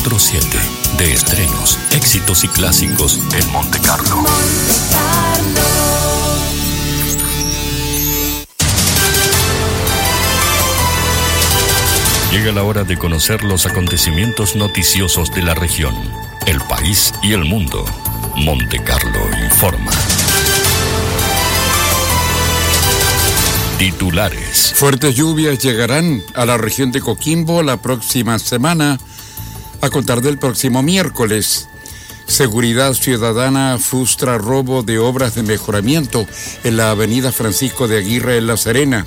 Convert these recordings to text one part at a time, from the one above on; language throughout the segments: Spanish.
24/7 de estrenos, éxitos y clásicos en Monte Carlo. Llega la hora de conocer los acontecimientos noticiosos de la región, el país y el mundo. Monte Carlo informa. Titulares. Fuertes lluvias llegarán a la región de Coquimbo la próxima semana, a contar del próximo miércoles. Seguridad Ciudadana frustra robo de obras de mejoramiento en la avenida Francisco de Aguirre en La Serena.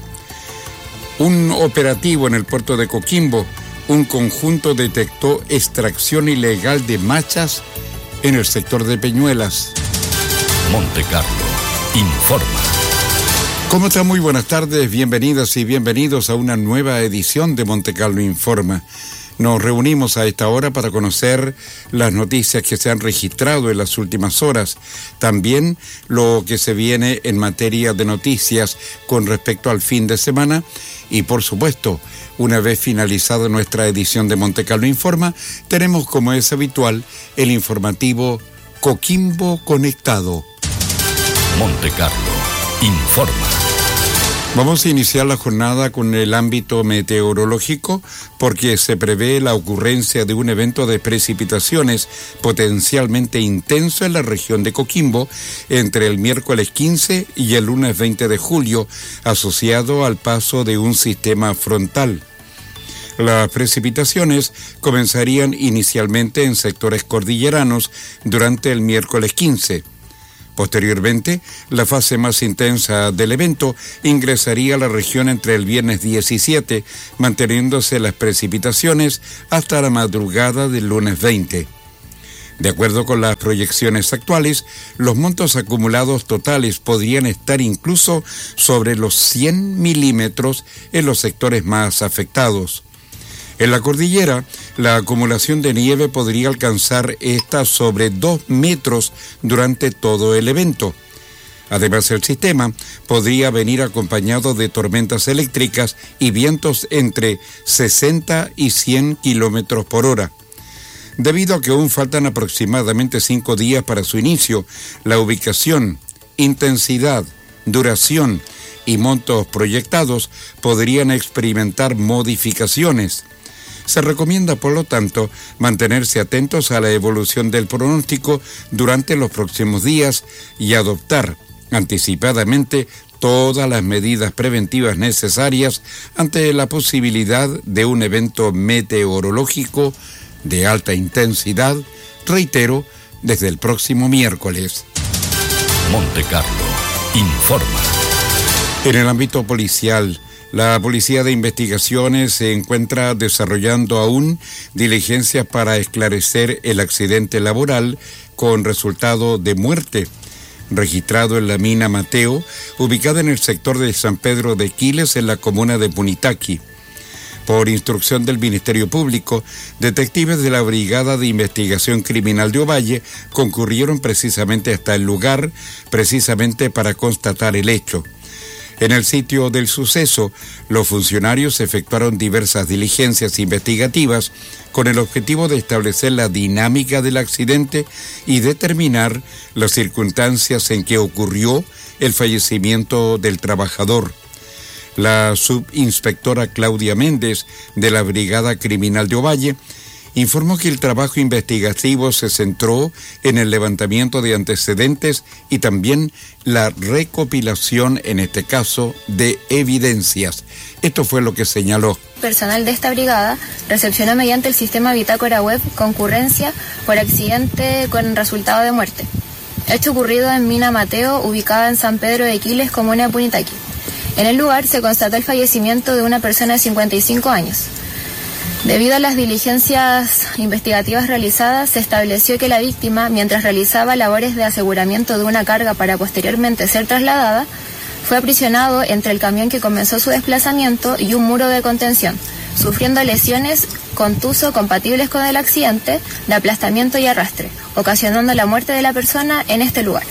Un operativo en el puerto de Coquimbo, un conjunto detectó extracción ilegal de machas en el sector de Peñuelas. Monte Carlo informa. ¿Cómo están? Muy buenas tardes, bienvenidas y bienvenidos a una nueva edición de Monte Carlo Informa. Nos reunimos a esta hora para conocer las noticias que se han registrado en las últimas horas, también lo que se viene en materia de noticias con respecto al fin de semana y, por supuesto, una vez finalizada nuestra edición de Monte Carlo Informa, tenemos, como es habitual, el informativo Coquimbo Conectado. Monte Carlo informa. Vamos a iniciar la jornada con el ámbito meteorológico porque se prevé la ocurrencia de un evento de precipitaciones potencialmente intenso en la región de Coquimbo entre el miércoles 15 y el lunes 20 de julio, asociado al paso de un sistema frontal. Las precipitaciones comenzarían inicialmente en sectores cordilleranos durante el miércoles 15. Posteriormente, la fase más intensa del evento ingresaría a la región entre el viernes 17, manteniéndose las precipitaciones hasta la madrugada del lunes 20. De acuerdo con las proyecciones actuales, los montos acumulados totales podrían estar incluso sobre los 100 milímetros en los sectores más afectados. En la cordillera, la acumulación de nieve podría alcanzar sobre 2 metros durante todo el evento. Además, el sistema podría venir acompañado de tormentas eléctricas y vientos entre 60 y 100 kilómetros por hora. Debido a que aún faltan aproximadamente 5 días para su inicio, la ubicación, intensidad, duración y montos proyectados podrían experimentar modificaciones. Se recomienda, por lo tanto, mantenerse atentos a la evolución del pronóstico durante los próximos días y adoptar anticipadamente todas las medidas preventivas necesarias ante la posibilidad de un evento meteorológico de alta intensidad, reitero, desde el próximo miércoles. Monte Carlo informa. En el ámbito policial, la Policía de Investigaciones se encuentra desarrollando aún diligencias para esclarecer el accidente laboral con resultado de muerte, registrado en la mina Mateo, ubicada en el sector de San Pedro de Quiles, en la comuna de Punitaqui. Por instrucción del Ministerio Público, detectives de la Brigada de Investigación Criminal de Ovalle concurrieron precisamente hasta el lugar, precisamente para constatar el hecho. En el sitio del suceso, los funcionarios efectuaron diversas diligencias investigativas con el objetivo de establecer la dinámica del accidente y determinar las circunstancias en que ocurrió el fallecimiento del trabajador. La subinspectora Claudia Méndez, de la Brigada Criminal de Ovalle, informó que el trabajo investigativo se centró en el levantamiento de antecedentes y también la recopilación, en este caso, de evidencias. Esto fue lo que señaló. Personal de esta brigada recepcionó mediante el sistema bitácora web concurrencia por accidente con resultado de muerte. Hecho ocurrido en Mina Mateo, ubicada en San Pedro de Quiles, comuna de Punitaqui. En el lugar se constató el fallecimiento de una persona de 55 años. Debido a las diligencias investigativas realizadas, se estableció que la víctima, mientras realizaba labores de aseguramiento de una carga para posteriormente ser trasladada, fue aprisionado entre el camión que comenzó su desplazamiento y un muro de contención, sufriendo lesiones contuso compatibles con el accidente de aplastamiento y arrastre, ocasionando la muerte de la persona en este lugar.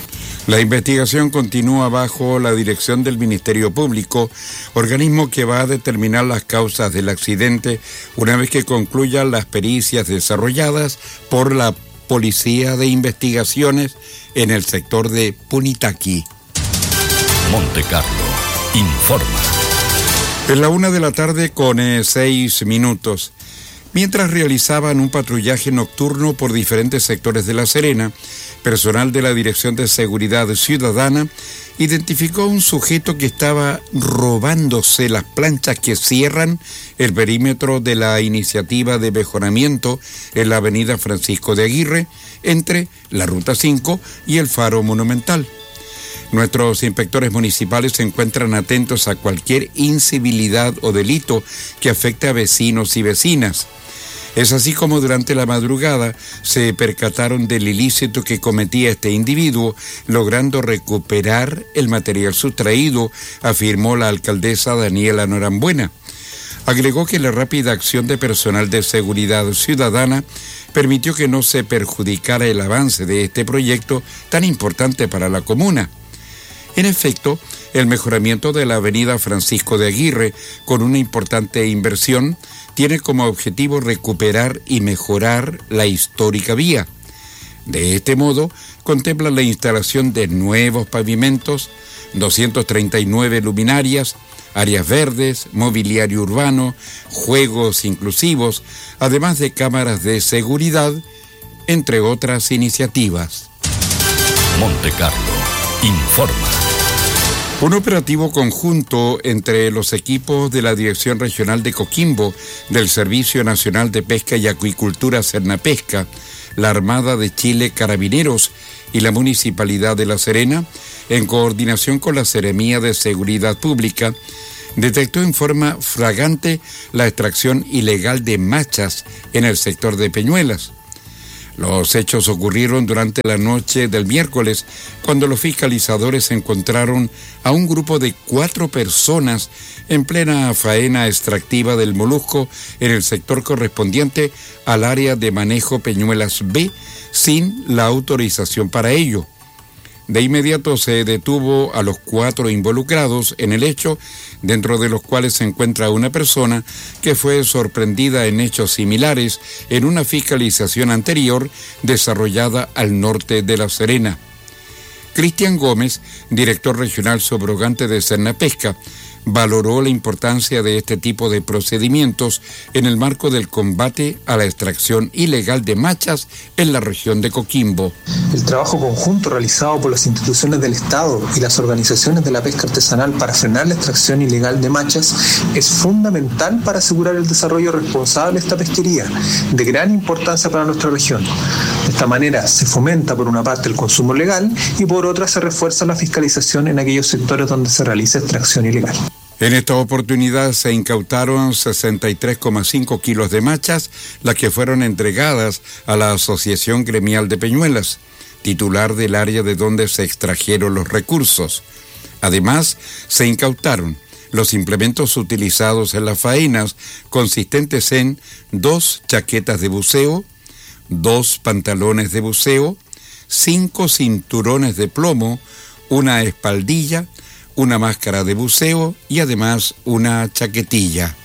La investigación continúa bajo la dirección del Ministerio Público, organismo que va a determinar las causas del accidente una vez que concluyan las pericias desarrolladas por la Policía de Investigaciones en el sector de Punitaqui. Montecarlo informa. Es la 1:00 con 6 minutos. Mientras realizaban un patrullaje nocturno por diferentes sectores de La Serena, personal de la Dirección de Seguridad Ciudadana identificó a un sujeto que estaba robándose las planchas que cierran el perímetro de la iniciativa de mejoramiento en la avenida Francisco de Aguirre, entre la Ruta 5 y el Faro Monumental. Nuestros inspectores municipales se encuentran atentos a cualquier incivilidad o delito que afecte a vecinos y vecinas. Es así como durante la madrugada se percataron del ilícito que cometía este individuo, logrando recuperar el material sustraído, afirmó la alcaldesa Daniela Norambuena. Agregó que la rápida acción de personal de seguridad ciudadana permitió que no se perjudicara el avance de este proyecto tan importante para la comuna. En efecto, el mejoramiento de la avenida Francisco de Aguirre, con una importante inversión, tiene como objetivo recuperar y mejorar la histórica vía. De este modo, contempla la instalación de nuevos pavimentos, 239 luminarias, áreas verdes, mobiliario urbano, juegos inclusivos, además de cámaras de seguridad, entre otras iniciativas. Montecarlo informa. Un operativo conjunto entre los equipos de la Dirección Regional de Coquimbo, del Servicio Nacional de Pesca y Acuicultura Cernapesca, la Armada de Chile Carabineros y la Municipalidad de La Serena, en coordinación con la Seremía de Seguridad Pública, detectó en forma flagrante la extracción ilegal de machas en el sector de Peñuelas. Los hechos ocurrieron durante la noche del miércoles, cuando los fiscalizadores encontraron a un grupo de 4 personas en plena faena extractiva del molusco en el sector correspondiente al área de manejo Peñuelas B, sin la autorización para ello. De inmediato se detuvo a los 4 involucrados en el hecho, dentro de los cuales se encuentra una persona que fue sorprendida en hechos similares en una fiscalización anterior desarrollada al norte de La Serena. Cristian Gómez, director regional subrogante de Cernapesca, valoró la importancia de este tipo de procedimientos en el marco del combate a la extracción ilegal de machas en la región de Coquimbo. El trabajo conjunto realizado por las instituciones del Estado y las organizaciones de la pesca artesanal para frenar la extracción ilegal de machas es fundamental para asegurar el desarrollo responsable de esta pesquería, de gran importancia para nuestra región. De esta manera se fomenta por una parte el consumo legal y por otra se refuerza la fiscalización en aquellos sectores donde se realiza extracción ilegal. En esta oportunidad se incautaron 63,5 kilos de machas, las que fueron entregadas a la Asociación Gremial de Peñuelas, titular del área de donde se extrajeron los recursos. Además, se incautaron los implementos utilizados en las faenas, consistentes en 2 chaquetas de buceo, 2 pantalones de buceo, 5 cinturones de plomo, una espaldilla, una máscara de buceo y además una chaquetilla.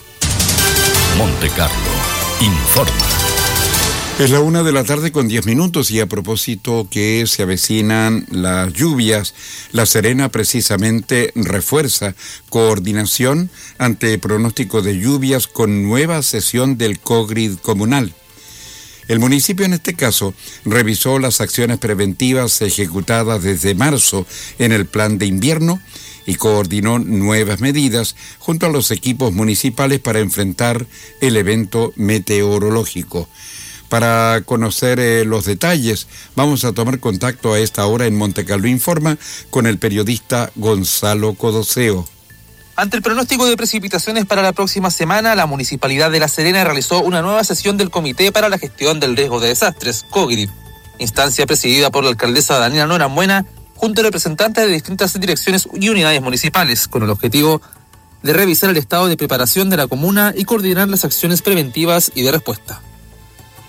Montecarlo informa. Es la 1:00 con 10 minutos y a propósito que se avecinan las lluvias, La Serena precisamente refuerza coordinación ante pronóstico de lluvias con nueva sesión del COGRID comunal. El municipio en este caso revisó las acciones preventivas ejecutadas desde marzo en el plan de invierno y coordinó nuevas medidas junto a los equipos municipales para enfrentar el evento meteorológico. Para conocer los detalles, vamos a tomar contacto a esta hora en Montecarlo Informa con el periodista Gonzalo Codoseo. Ante el pronóstico de precipitaciones para la próxima semana, la Municipalidad de La Serena realizó una nueva sesión del Comité para la Gestión del Riesgo de Desastres, COGRID, instancia presidida por la alcaldesa Daniela Norambuena, junto a representantes de distintas direcciones y unidades municipales, con el objetivo de revisar el estado de preparación de la comuna y coordinar las acciones preventivas y de respuesta.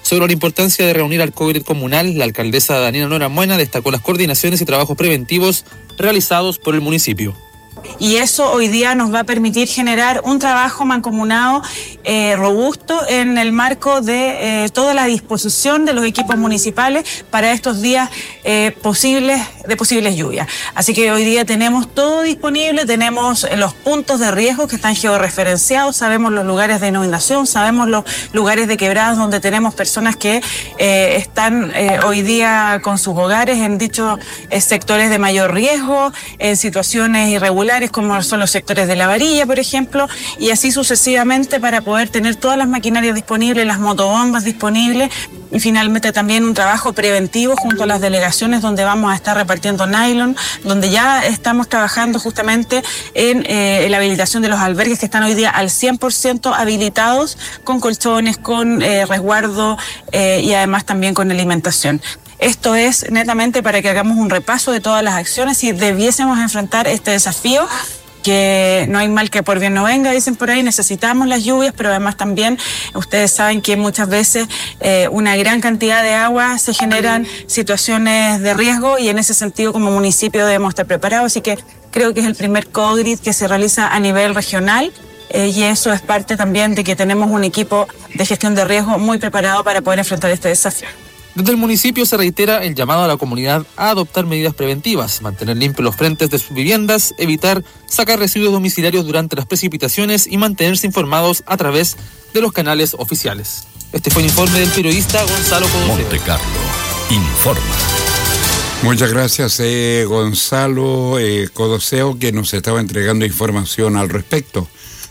Sobre la importancia de reunir al Cogrit comunal, la alcaldesa Daniela Norambuena destacó las coordinaciones y trabajos preventivos realizados por el municipio. Y eso hoy día nos va a permitir generar un trabajo mancomunado robusto en el marco de toda la disposición de los equipos municipales para estos días posibles lluvias. Así que hoy día tenemos todo disponible, tenemos los puntos de riesgo que están georreferenciados, sabemos los lugares de inundación, sabemos los lugares de quebradas donde tenemos personas que están hoy día con sus hogares en dichos sectores de mayor riesgo, en situaciones irregulares como son los sectores de La Varilla, por ejemplo, y así sucesivamente para poder tener todas las maquinarias disponibles, las motobombas disponibles y finalmente también un trabajo preventivo junto a las delegaciones donde vamos a estar repartiendo nylon, donde ya estamos trabajando justamente en la habilitación de los albergues que están hoy día al 100% habilitados con colchones, con resguardo y además también con alimentación. Esto es netamente para que hagamos un repaso de todas las acciones y debiésemos enfrentar este desafío, que no hay mal que por bien no venga, dicen por ahí, necesitamos las lluvias, pero además también ustedes saben que muchas veces una gran cantidad de agua se generan situaciones de riesgo y en ese sentido como municipio debemos estar preparados, así que creo que es el primer Cogrit que se realiza a nivel regional. Y eso es parte también de que tenemos un equipo de gestión de riesgo muy preparado para poder enfrentar este desafío. Desde el municipio se reitera el llamado a la comunidad a adoptar medidas preventivas, mantener limpios los frentes de sus viviendas, evitar sacar residuos domiciliarios durante las precipitaciones y mantenerse informados a través de los canales oficiales. Este fue el informe del periodista Gonzalo Codoseo. Montecarlo informa. Muchas gracias, Gonzalo Codoseo, que nos estaba entregando información al respecto.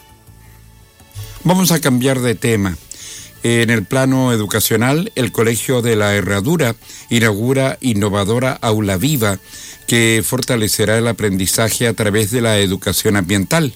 Vamos a cambiar de tema. En el plano educacional, el Colegio de la Herradura inaugura innovadora Aula Viva, que fortalecerá el aprendizaje a través de la educación ambiental.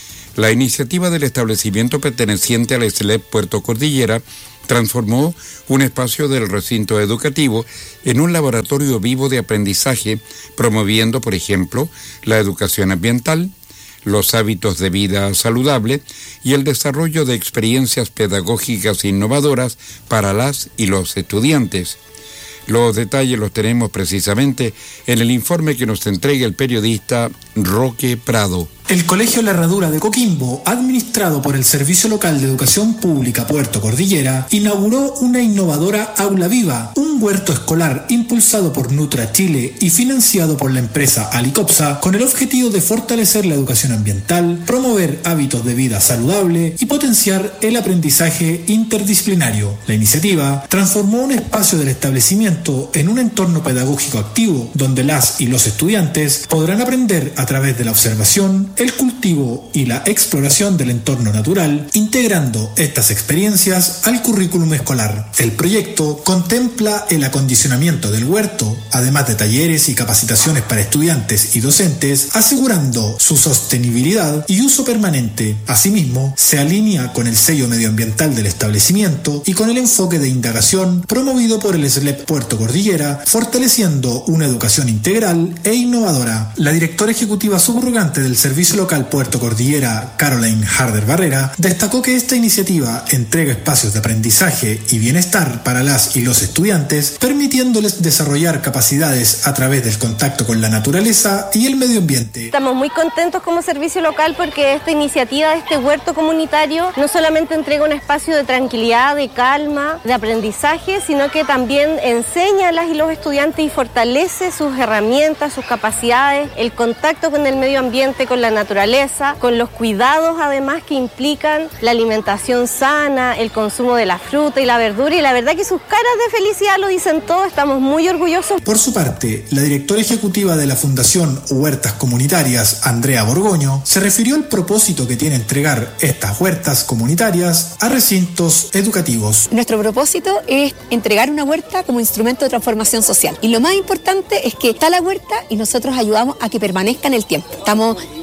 La iniciativa del establecimiento perteneciente al SLEP Puerto Cordillera transformó un espacio del recinto educativo en un laboratorio vivo de aprendizaje, promoviendo, por ejemplo, la educación ambiental, los hábitos de vida saludable y el desarrollo de experiencias pedagógicas innovadoras para las y los estudiantes. Los detalles los tenemos precisamente en el informe que nos entrega el periodista Roque Prado. El Colegio La Herradura de Coquimbo, administrado por el Servicio Local de Educación Pública Puerto Cordillera, inauguró una innovadora Aula Viva, un huerto escolar impulsado por Nutra Chile y financiado por la empresa Alicopsa, con el objetivo de fortalecer la educación ambiental, promover hábitos de vida saludable y potenciar el aprendizaje interdisciplinario. La iniciativa transformó un espacio del establecimiento en un entorno pedagógico activo, donde las y los estudiantes podrán aprender a través de la observación, el cultivo y la exploración del entorno natural, integrando estas experiencias al currículum escolar. El proyecto contempla el acondicionamiento del huerto, además de talleres y capacitaciones para estudiantes y docentes, asegurando su sostenibilidad y uso permanente. Asimismo, se alinea con el sello medioambiental del establecimiento y con el enfoque de indagación promovido por el SLEP Puerto Cordillera, fortaleciendo una educación integral e innovadora. La directora ejecutiva subrogante del Servicio Local Puerto Cordillera, Caroline Harder Barrera, destacó que esta iniciativa entrega espacios de aprendizaje y bienestar para las y los estudiantes, permitiéndoles desarrollar capacidades a través del contacto con la naturaleza y el medio ambiente. Estamos muy contentos como servicio local porque esta iniciativa de este huerto comunitario no solamente entrega un espacio de tranquilidad, de calma, de aprendizaje, sino que también enseña a las y los estudiantes y fortalece sus herramientas, sus capacidades, el contacto con el medio ambiente, con la naturaleza, con los cuidados además que implican la alimentación sana, el consumo de la fruta y la verdura, y la verdad que sus caras de felicidad lo dicen todo, estamos muy orgullosos. Por su parte, la directora ejecutiva de la Fundación Huertas Comunitarias, Andrea Borgoño, se refirió al propósito que tiene entregar estas huertas comunitarias a recintos educativos. Nuestro propósito es entregar una huerta como instrumento de transformación social, y lo más importante es que está la huerta y nosotros ayudamos a que permanezca en el tiempo. Estamos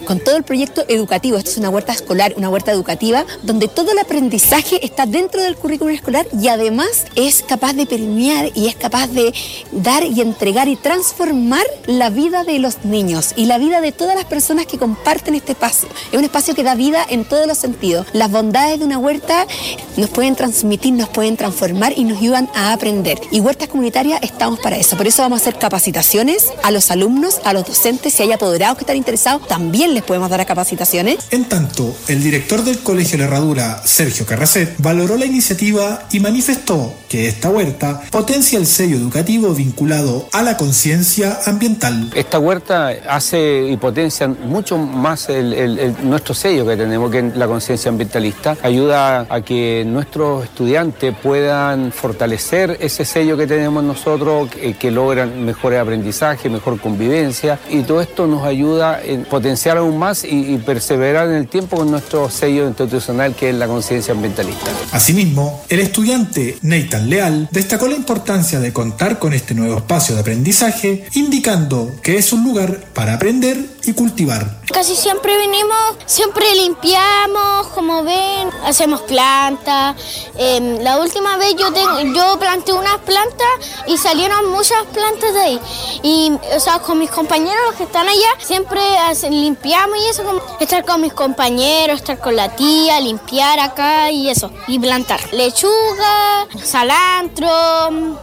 con todo el proyecto educativo. Esto es una huerta escolar, una huerta educativa, donde todo el aprendizaje está dentro del currículum escolar y además es capaz de permear y es capaz de dar y entregar y transformar la vida de los niños y la vida de todas las personas que comparten este espacio. Es un espacio que da vida en todos los sentidos. Las bondades de una huerta nos pueden transmitir, nos pueden transformar y nos ayudan a aprender. Y huertas comunitarias estamos para eso. Por eso vamos a hacer capacitaciones a los alumnos, a los docentes. Si hay apoderados que están interesados, también les podemos dar capacitaciones. En tanto, el director del Colegio La Herradura, Sergio Carracet, valoró la iniciativa y manifestó que esta huerta potencia el sello educativo vinculado a la conciencia ambiental. Esta huerta hace y potencia mucho más nuestro sello que tenemos, que es la conciencia ambientalista. Ayuda a que nuestros estudiantes puedan fortalecer ese sello que tenemos nosotros, que logran mejores aprendizajes, mejor convivencia, y todo esto nos ayuda a potenciar aún más y perseverar en el tiempo con nuestro sello institucional, que es la conciencia ambientalista. Asimismo, el estudiante Nathan Leal destacó la importancia de contar con este nuevo espacio de aprendizaje, indicando que es un lugar para aprender y cultivar. Casi siempre venimos, siempre limpiamos, como ven, hacemos plantas. La última vez yo planté unas plantas y salieron muchas plantas de ahí. Y, o sea, con mis compañeros, los que están allá, siempre limpiamos y eso, como estar con mis compañeros, estar con la tía, limpiar acá y eso, y plantar. Lechuga, cilantro,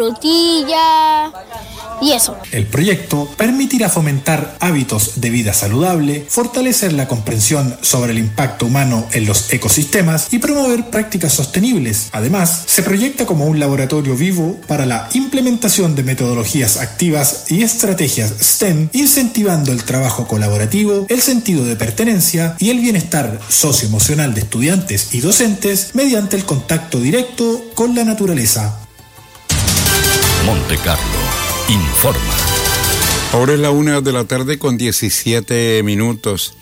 frutilla y eso. El proyecto permitirá fomentar hábitos de vida saludable, fortalecer la comprensión sobre el impacto humano en los ecosistemas y promover prácticas sostenibles. Además, se proyecta como un laboratorio vivo para la implementación de metodologías activas y estrategias STEM, incentivando el trabajo colaborativo, el sentido de pertenencia y el bienestar socioemocional de estudiantes y docentes mediante el contacto directo con la naturaleza. Monte Carlo informa. Ahora es la 1:17 p.m.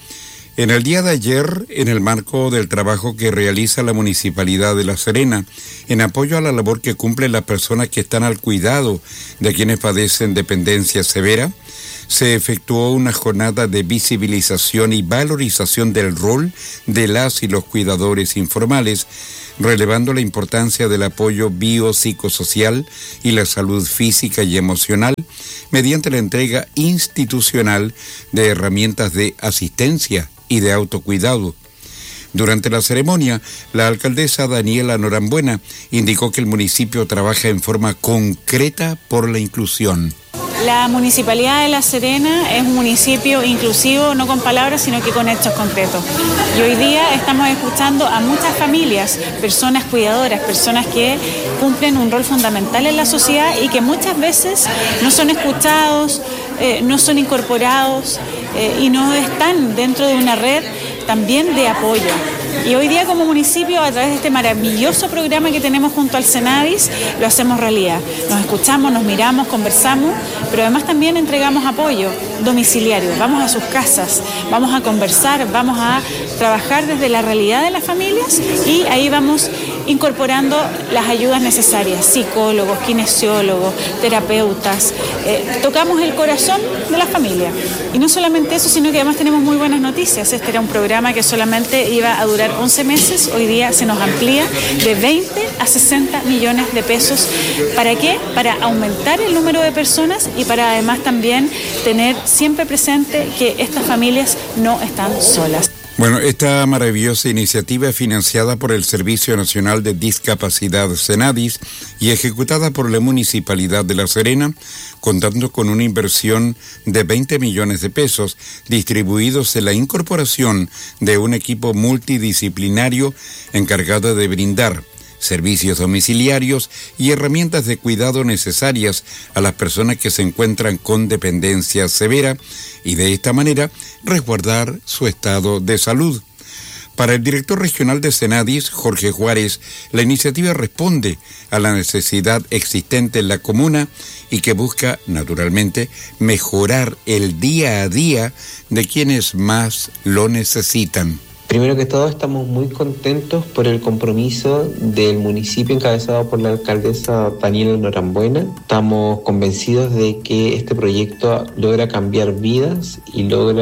En el día de ayer, en el marco del trabajo que realiza la Municipalidad de La Serena, en apoyo a la labor que cumplen las personas que están al cuidado de quienes padecen dependencia severa, se efectuó una jornada de visibilización y valorización del rol de las y los cuidadores informales, relevando la importancia del apoyo biopsicosocial y la salud física y emocional mediante la entrega institucional de herramientas de asistencia y de autocuidado. Durante la ceremonia, la alcaldesa Daniela Norambuena indicó que el municipio trabaja en forma concreta por la inclusión. La Municipalidad de La Serena es un municipio inclusivo, no con palabras, sino que con hechos concretos. Y hoy día estamos escuchando a muchas familias, personas cuidadoras, personas que cumplen un rol fundamental en la sociedad y que muchas veces no son escuchados, no son incorporados y no están dentro de una red también de apoyo. Y hoy día como municipio, a través de este maravilloso programa que tenemos junto al Senadis, lo hacemos realidad. Nos escuchamos, nos miramos, conversamos, pero además también entregamos apoyo domiciliario. Vamos a sus casas, vamos a conversar, vamos a trabajar desde la realidad de las familias y ahí vamos incorporando las ayudas necesarias, psicólogos, kinesiólogos, terapeutas. Tocamos el corazón de la familia. Y no solamente eso, sino que además tenemos muy buenas noticias. Este era un programa que solamente iba a durar 11 meses, hoy día se nos amplía de 20 a 60 millones de pesos. ¿Para qué? Para aumentar el número de personas y para además también tener siempre presente que estas familias no están solas. Bueno, esta maravillosa iniciativa es financiada por el Servicio Nacional de Discapacidad Senadis y ejecutada por la Municipalidad de La Serena, contando con una inversión de 20 millones de pesos distribuidos en la incorporación de un equipo multidisciplinario encargado de brindar servicios domiciliarios y herramientas de cuidado necesarias a las personas que se encuentran con dependencia severa y de esta manera resguardar su estado de salud. Para el director regional de Senadis, Jorge Juárez, la iniciativa responde a la necesidad existente en la comuna y que busca, naturalmente, mejorar el día a día de quienes más lo necesitan. Primero que todo, estamos muy contentos por el compromiso del municipio encabezado por la alcaldesa Daniela Norambuena. Estamos convencidos de que este proyecto logra cambiar vidas y logra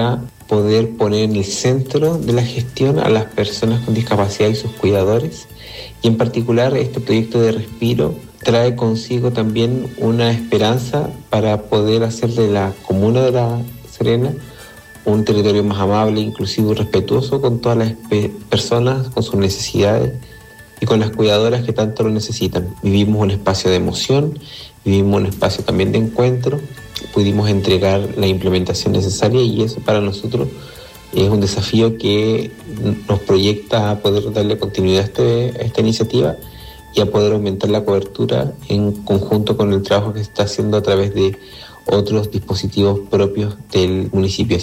poder poner en el centro de la gestión a las personas con discapacidad y sus cuidadores. Y en particular este proyecto de Respiro trae consigo también una esperanza para poder hacer de la comuna de La Serena un territorio más amable, inclusivo y respetuoso con todas las personas, con sus necesidades y con las cuidadoras que tanto lo necesitan. Vivimos un espacio de emoción, vivimos un espacio también de encuentro, pudimos entregar la implementación necesaria y eso para nosotros es un desafío que nos proyecta a poder darle continuidad a esta iniciativa y a poder aumentar la cobertura en conjunto con el trabajo que se está haciendo a través de otros dispositivos propios del municipio.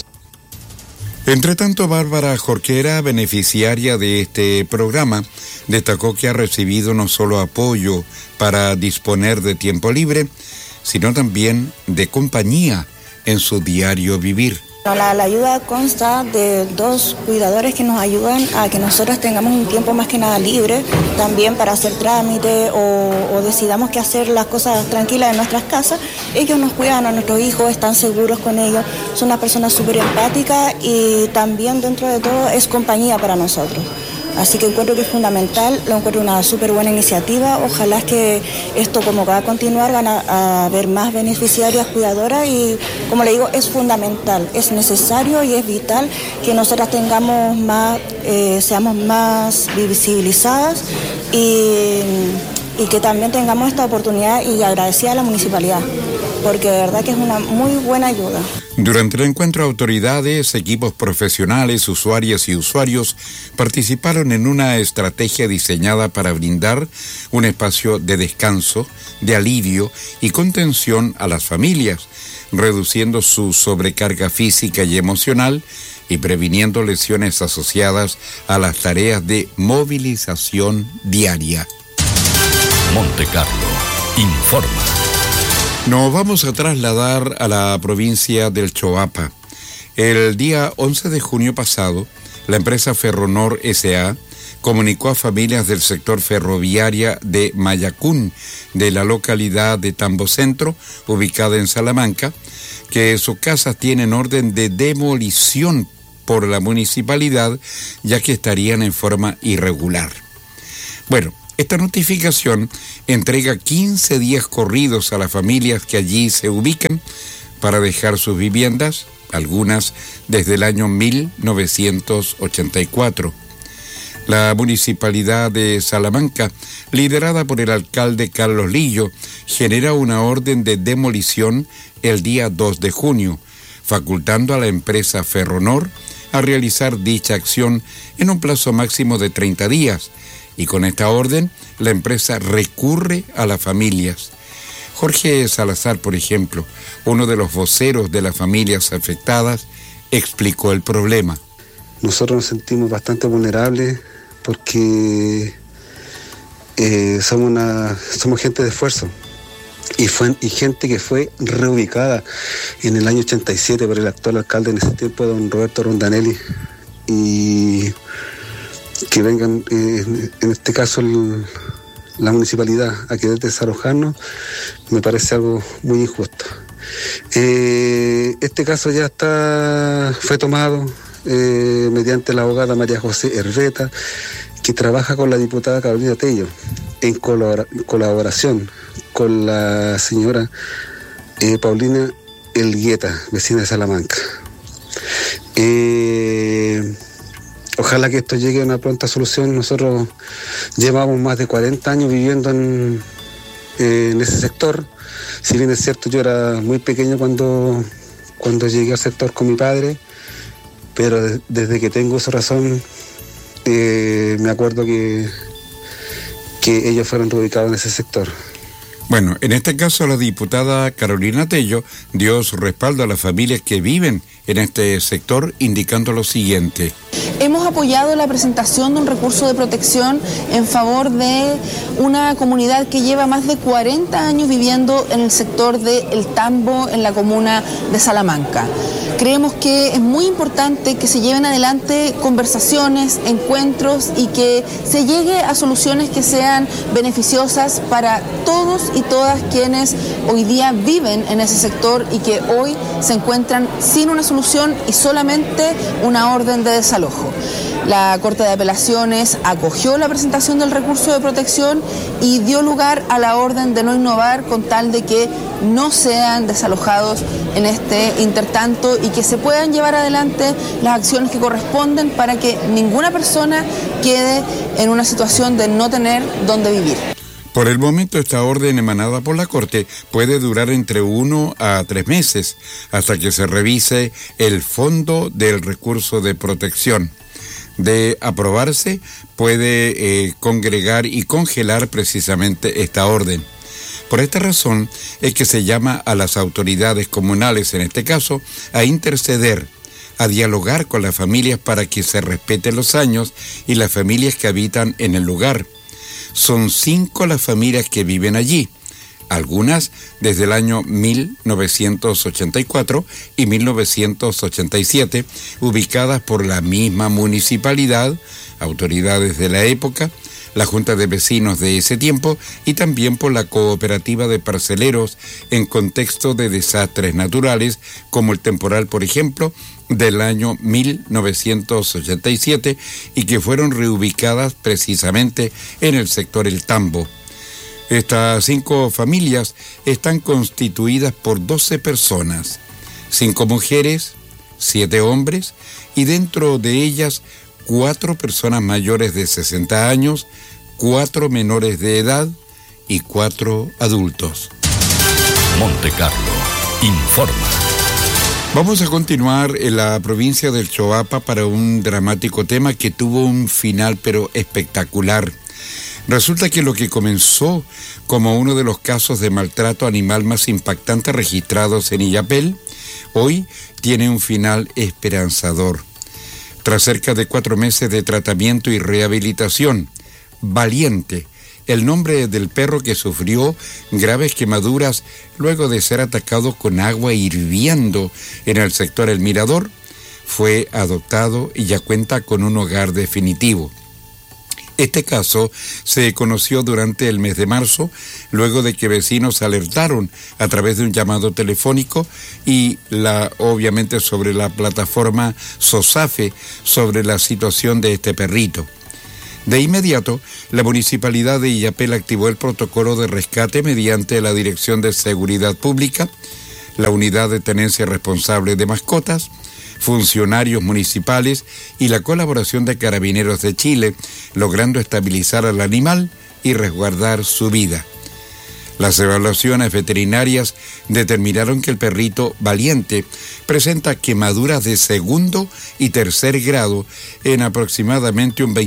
Entre tanto, Bárbara Jorquera, beneficiaria de este programa, destacó que ha recibido no solo apoyo para disponer de tiempo libre, sino también de compañía en su diario vivir. La ayuda consta de 2 cuidadores que nos ayudan a que nosotros tengamos un tiempo más que nada libre, también para hacer trámite o decidamos que hacer las cosas tranquilas en nuestras casas. Ellos nos cuidan a nuestros hijos, están seguros con ellos, son unas personas súper empáticas y también dentro de todo es compañía para nosotros. Así que encuentro que es fundamental, lo encuentro una súper buena iniciativa. Ojalá que esto como va a continuar, van a haber más beneficiarias cuidadoras y como le digo, es fundamental, es necesario y es vital que nosotras tengamos más, seamos más visibilizadas y que también tengamos esta oportunidad y agradecida a la municipalidad, porque de verdad que es una muy buena ayuda. Durante el encuentro, autoridades, equipos profesionales, usuarias y usuarios participaron en una estrategia diseñada para brindar un espacio de descanso, de alivio y contención a las familias, reduciendo su sobrecarga física y emocional y previniendo lesiones asociadas a las tareas de movilización diaria. Monte Carlo informa. Nos vamos a trasladar a la provincia del Choapa. El día 11 de junio pasado, la empresa Ferronor S.A. comunicó a familias del sector ferroviaria de Mayacún, de la localidad de Tambocentro, ubicada en Salamanca, que sus casas tienen orden de demolición por la municipalidad, ya que estarían en forma irregular. Bueno, esta notificación entrega 15 días corridos a las familias que allí se ubican para dejar sus viviendas, algunas desde el año 1984. La municipalidad de Salamanca, liderada por el alcalde Carlos Lillo, genera una orden de demolición el día 2 de junio, facultando a la empresa Ferronor a realizar dicha acción en un plazo máximo de 30 días. Y con esta orden, la empresa recurre a las familias. Jorge Salazar, por ejemplo, uno de los voceros de las familias afectadas, explicó el problema. Nosotros nos sentimos bastante vulnerables porque somos gente de esfuerzo y gente que fue reubicada en el año 87 por el actual alcalde en ese tiempo, don Roberto Rondanelli, y que vengan, en este caso la municipalidad, a querer desalojarnos, me parece algo muy injusto. Este caso ya fue tomado mediante la abogada María José Herreta, que trabaja con la diputada Carolina Tello, en colaboración con la señora Paulina Elgueta, vecina de Salamanca. Ojalá que esto llegue a una pronta solución. Nosotros llevamos más de 40 años viviendo en ese sector. Si bien es cierto, yo era muy pequeño cuando llegué al sector con mi padre, pero desde que tengo esa razón, me acuerdo que ellos fueron reubicados en ese sector. Bueno, en este caso la diputada Carolina Tello dio su respaldo a las familias que viven en este sector, indicando lo siguiente. Hemos apoyado la presentación de un recurso de protección en favor de una comunidad que lleva más de 40 años viviendo en el sector de El Tambo, en la comuna de Salamanca. Creemos que es muy importante que se lleven adelante conversaciones, encuentros y que se llegue a soluciones que sean beneficiosas para todos y todas quienes hoy día viven en ese sector y que hoy se encuentran sin una solución y solamente una orden de desalojo. La Corte de Apelaciones acogió la presentación del recurso de protección y dio lugar a la orden de no innovar con tal de que no sean desalojados en este intertanto y que se puedan llevar adelante las acciones que corresponden para que ninguna persona quede en una situación de no tener dónde vivir. Por el momento, esta orden emanada por la Corte puede durar entre 1 a 3 meses hasta que se revise el fondo del recurso de protección. De aprobarse, puede congregar y congelar precisamente esta orden. Por esta razón es que se llama a las autoridades comunales, en este caso, a interceder, a dialogar con las familias para que se respeten los años y las familias que habitan en el lugar. Son 5 las familias que viven allí, algunas desde el año 1984 y 1987, ubicadas por la misma municipalidad, autoridades de la época, la Junta de Vecinos de ese tiempo y también por la cooperativa de parceleros en contexto de desastres naturales, como el temporal, por ejemplo, del año 1987 y que fueron reubicadas precisamente en el sector El Tambo. Estas 5 familias están constituidas por 12 personas, 5 mujeres, 7 hombres y dentro de ellas 4 personas mayores de 60 años, 4 menores de edad y 4 adultos. Montecarlo informa. Vamos a continuar en la provincia del Choapa para un dramático tema que tuvo un final pero espectacular. Resulta que lo que comenzó como uno de los casos de maltrato animal más impactantes registrados en Illapel, hoy tiene un final esperanzador. Tras cerca de 4 meses de tratamiento y rehabilitación, Valiente, el nombre del perro que sufrió graves quemaduras luego de ser atacado con agua hirviendo en el sector El Mirador, fue adoptado y ya cuenta con un hogar definitivo. Este caso se conoció durante el mes de marzo, luego de que vecinos alertaron a través de un llamado telefónico y obviamente sobre la plataforma SOSAFE sobre la situación de este perrito. De inmediato, la municipalidad de Illapel activó el protocolo de rescate mediante la Dirección de Seguridad Pública, la Unidad de Tenencia Responsable de Mascotas, funcionarios municipales y la colaboración de Carabineros de Chile, logrando estabilizar al animal y resguardar su vida. Las evaluaciones veterinarias determinaron que el perrito Valiente presenta quemaduras de segundo y tercer grado en aproximadamente un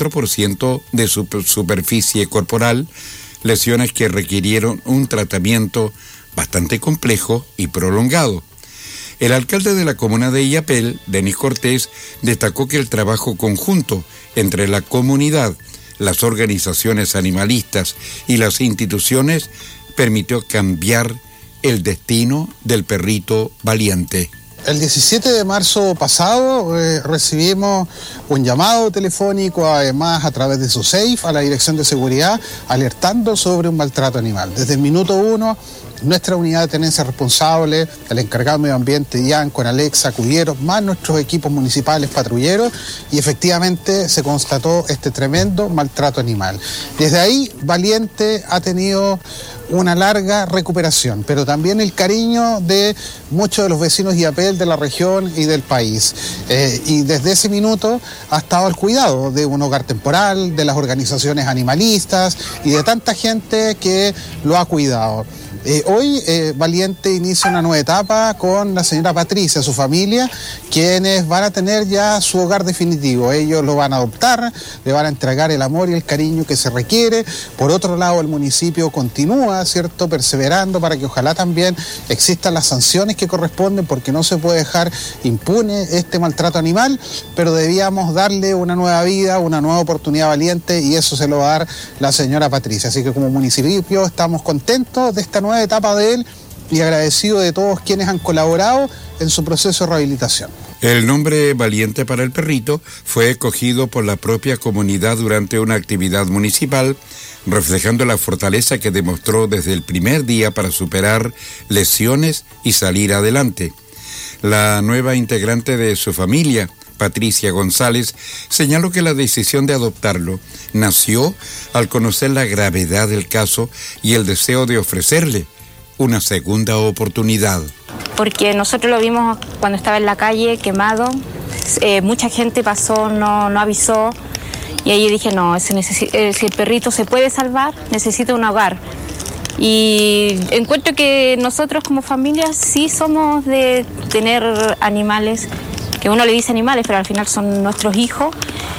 24% de su superficie corporal, lesiones que requirieron un tratamiento bastante complejo y prolongado. El alcalde de la comuna de Illapel, Denis Cortés, destacó que el trabajo conjunto entre la comunidad, las organizaciones animalistas y las instituciones permitió cambiar el destino del perrito Valiente. El 17 de marzo pasado recibimos un llamado telefónico, además a través de SOSAFE, a la Dirección de Seguridad, alertando sobre un maltrato animal. Desde el minuto 1, nuestra unidad de tenencia responsable, el encargado de medio ambiente, IAN, con Alexa, acudieron, más nuestros equipos municipales patrulleros, y efectivamente se constató este tremendo maltrato animal. Desde ahí, Valiente ha tenido una larga recuperación, pero también el cariño de muchos de los vecinos de Illapel, de la región y del país. Y desde ese minuto ha estado al cuidado de un hogar temporal, de las organizaciones animalistas y de tanta gente que lo ha cuidado. Hoy Valiente inicia una nueva etapa con la señora Patricia, su familia, quienes van a tener ya su hogar definitivo. Ellos lo van a adoptar, le van a entregar el amor y el cariño que se requiere. Por otro lado, el municipio continúa, ¿cierto?, perseverando para que ojalá también existan las sanciones que corresponden, porque no se puede dejar impune este maltrato animal, pero debíamos darle una nueva vida, una nueva oportunidad a Valiente, y eso se lo va a dar la señora Patricia. Así que como municipio estamos contentos de esta nueva etapa de él y agradecido de todos quienes han colaborado en su proceso de rehabilitación. El nombre Valiente para el perrito fue escogido por la propia comunidad durante una actividad municipal, reflejando la fortaleza que demostró desde el primer día para superar lesiones y salir adelante. La nueva integrante de su familia, Patricia González, señaló que la decisión de adoptarlo nació al conocer la gravedad del caso y el deseo de ofrecerle una segunda oportunidad. Porque nosotros lo vimos cuando estaba en la calle, quemado, mucha gente pasó, no avisó, y ahí dije, no, si el perrito se puede salvar, necesita un hogar. Y encuentro que nosotros como familia sí somos de tener animales, que uno le dice animales, pero al final son nuestros hijos.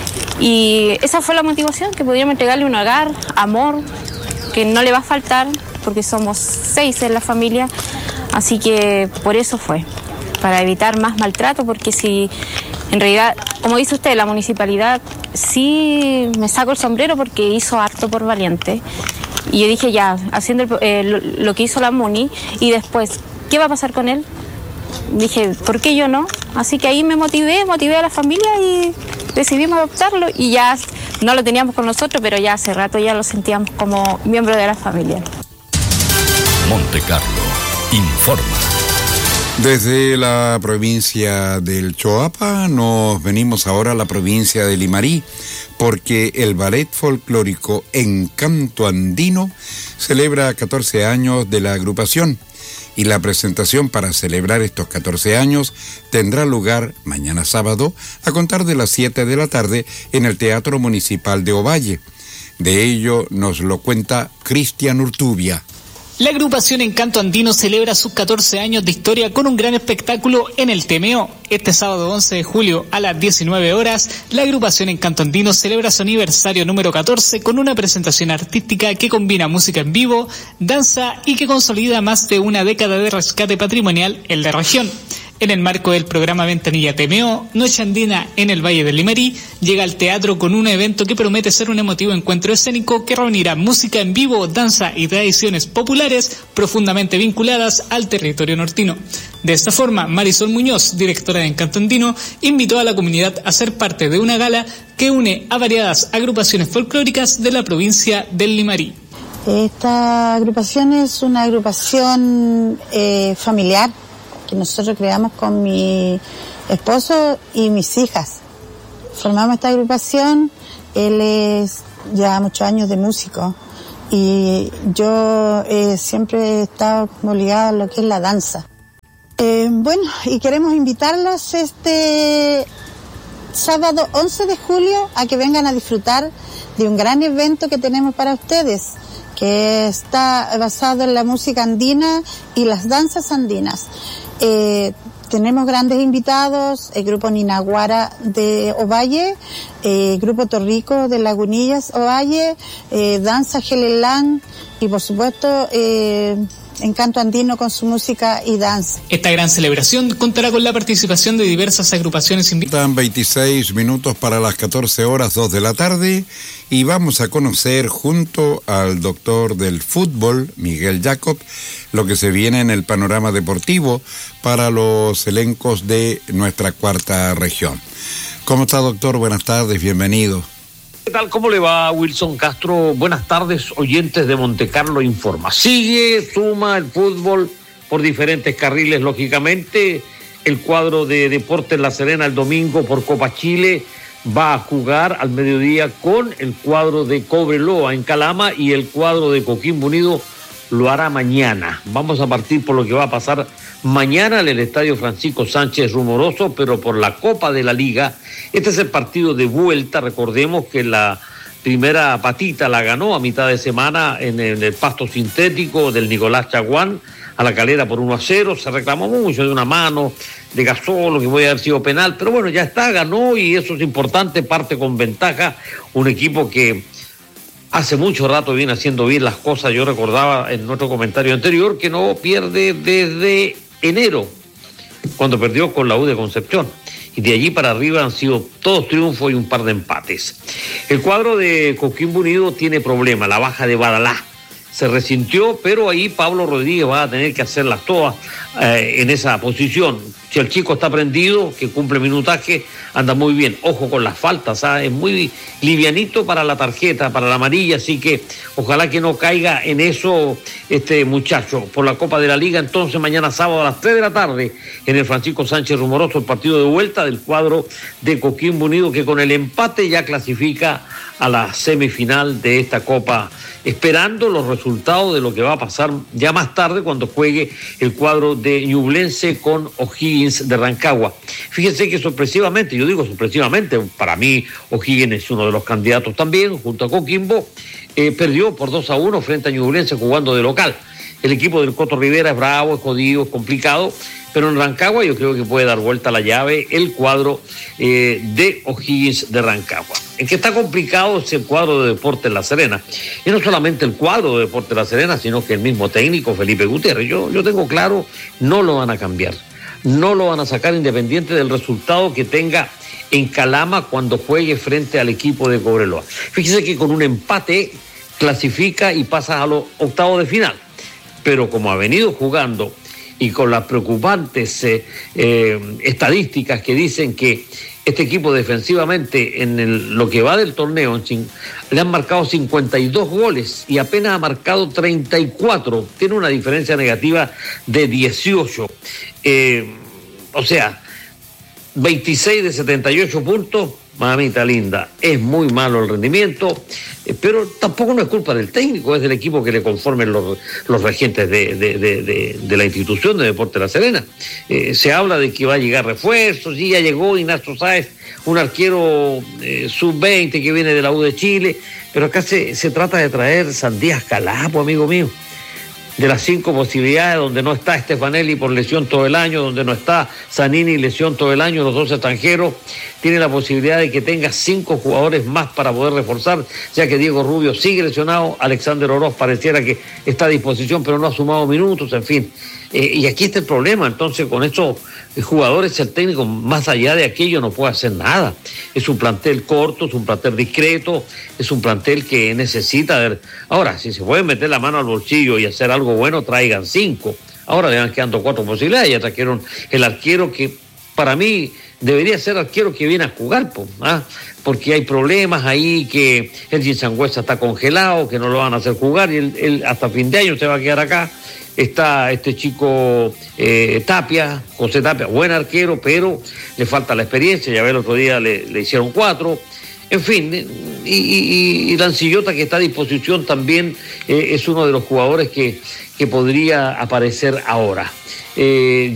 Y esa fue la motivación, que podíamos entregarle un hogar, amor, que no le va a faltar, porque somos 6 en la familia. Así que por eso fue, para evitar más maltrato, porque si en realidad, como dice usted, la municipalidad sí me saco el sombrero porque hizo harto por Valiente. Y yo dije ya, haciendo lo que hizo la Muni, y después, ¿qué va a pasar con él? Dije, ¿por qué yo no? Así que ahí me motivé a la familia y decidimos adoptarlo, y ya no lo teníamos con nosotros, pero ya hace rato ya lo sentíamos como miembro de la familia. Monte Carlo informa. Desde la provincia del Choapa nos venimos ahora a la provincia de Limarí, porque el ballet folclórico Encanto Andino celebra 14 años de la agrupación, y la presentación para celebrar estos 14 años tendrá lugar mañana sábado a contar de las 7 de la tarde en el Teatro Municipal de Ovalle. De ello nos lo cuenta Cristian Urtubia. La agrupación Encanto Andino celebra sus 14 años de historia con un gran espectáculo en el TMO. Este sábado 11 de julio a las 19 horas, la agrupación Encanto Andino celebra su aniversario número 14 con una presentación artística que combina música en vivo, danza y que consolida más de una década de rescate patrimonial en la región. En el marco del programa Ventanilla TMO, Noche Andina en el Valle del Limarí llega al teatro con un evento que promete ser un emotivo encuentro escénico que reunirá música en vivo, danza y tradiciones populares profundamente vinculadas al territorio nortino. De esta forma, Marisol Muñoz, directora de Encanto Andino, invitó a la comunidad a ser parte de una gala que une a variadas agrupaciones folclóricas de la provincia del Limarí. Esta agrupación es una agrupación familiar que nosotros creamos con mi esposo y mis hijas. Formamos esta agrupación, él es ya muchos años de músico y yo siempre he estado como ligada a lo que es la danza. Y queremos invitarlos este sábado 11 de julio a que vengan a disfrutar de un gran evento que tenemos para ustedes, que está basado en la música andina y las danzas andinas. Tenemos grandes invitados, el grupo Ninaguara de Ovalle, grupo Torrico de Lagunillas Ovalle, danza Gelelán y por supuesto Encanto Andino con su música y danza. Esta gran celebración contará con la participación de diversas agrupaciones invitadas. Dan 26 minutos para las 14 horas 2 de la tarde y vamos a conocer junto al doctor del fútbol, Miguel Jacob, lo que se viene en el panorama deportivo para los elencos de nuestra cuarta región. ¿Cómo está, doctor? Buenas tardes, bienvenido. ¿Qué tal? ¿Cómo le va, Wilson Castro? Buenas tardes, oyentes de Monte Carlo Informa. Suma el fútbol por diferentes carriles, lógicamente. El cuadro de Deportes La Serena el domingo por Copa Chile va a jugar al mediodía con el cuadro de Cobreloa en Calama y el cuadro de Coquimbo Unido lo hará mañana. Vamos a partir por lo que va a pasar mañana en el Estadio Francisco Sánchez Rumoroso, pero por la Copa de la Liga. Este es el partido de vuelta. Recordemos que la primera patita la ganó a mitad de semana en el pasto sintético del Nicolás Chaguán a La Calera por 1-0. Se reclamó mucho de una mano de Gasol, que puede haber sido penal, pero bueno, ya está, ganó y eso es importante, parte con ventaja. Un equipo que hace mucho rato viene haciendo bien las cosas. Yo recordaba en nuestro comentario anterior que no pierde desde enero, cuando perdió con la U de Concepción. Y de allí para arriba han sido todos triunfos y un par de empates. El cuadro de Coquimbo Unido tiene problema, la baja de Badalá. Se resintió, pero ahí Pablo Rodríguez va a tener que hacerlas todas en esa posición. Si el chico está prendido, que cumple minutaje, anda muy bien. Ojo con las faltas, ¿sabes? Es muy livianito para la tarjeta, para la amarilla, así que ojalá que no caiga en eso este muchacho. Por la Copa de la Liga, entonces mañana sábado a las 3 de la tarde en el Francisco Sánchez Rumoroso, el partido de vuelta del cuadro de Coquimbo Unido, que con el empate ya clasifica a la semifinal de esta Copa, esperando los resultados de lo que va a pasar ya más tarde cuando juegue el cuadro de Ñublense con O'Higgins de Rancagua. Fíjense que sorpresivamente, yo digo sorpresivamente, para mí O'Higgins es uno de los candidatos también, junto a Coquimbo, perdió por 2-1 frente a Ñublense jugando de local. El equipo del Coto Rivera es bravo, es jodido, es complicado, pero en Rancagua yo creo que puede dar vuelta a la llave el cuadro de O'Higgins de Rancagua. En que está complicado es el cuadro de Deportes La Serena. Y no solamente el cuadro de Deportes La Serena, sino que el mismo técnico, Felipe Gutiérrez. Yo tengo claro, no lo van a cambiar. No lo van a sacar independiente del resultado que tenga en Calama cuando juegue frente al equipo de Cobreloa. Fíjese que con un empate clasifica y pasa a los octavos de final. Pero como ha venido jugando y con las preocupantes estadísticas que dicen que este equipo defensivamente en lo que va del torneo le han marcado 52 goles y apenas ha marcado 34, tiene una diferencia negativa de 18, o sea, 26 de 78 puntos. Mamita linda, es muy malo el rendimiento, pero tampoco no es culpa del técnico, es del equipo que le conformen los regentes de la institución de Deportes La Serena. Se habla de que va a llegar refuerzos, y ya llegó Ignacio Sáez, un arquero sub-20 que viene de la U de Chile, pero acá se trata de traer Sandías Calapo, amigo mío. De las 5 posibilidades, donde no está Stefanelli por lesión todo el año, donde no está Zanini lesión todo el año, los 2 extranjeros, tiene la posibilidad de que tenga 5 jugadores más para poder reforzar, ya que Diego Rubio sigue lesionado, Alexander Oroz pareciera que está a disposición, pero no ha sumado minutos, en fin. Y aquí está el problema, entonces con estos jugadores el técnico, más allá de aquello, no puede hacer nada. Es un plantel corto, es un plantel discreto, es un plantel que necesita ver. Ahora, si se pueden meter la mano al bolsillo y hacer algo bueno, traigan 5. Ahora le van quedando 4 posibilidades, ya trajeron el arquero que para mí debería ser arquero que viene a jugar, porque hay problemas ahí, que el Sangüesa está congelado, que no lo van a hacer jugar, y él hasta fin de año se va a quedar acá. Está este chico Tapia, José Tapia, buen arquero, pero le falta la experiencia. Ya ve, el otro día le hicieron 4. En fin, y Lancillota, que está a disposición también, es uno de los jugadores que podría aparecer ahora.